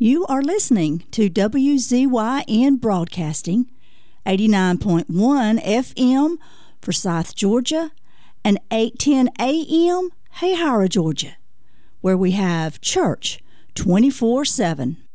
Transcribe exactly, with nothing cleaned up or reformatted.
You are listening to W Z Y N Broadcasting, eighty-nine point one F M, Forsyth, Georgia, and eight ten A M, Hayhara, Georgia, where we have church twenty-four seven.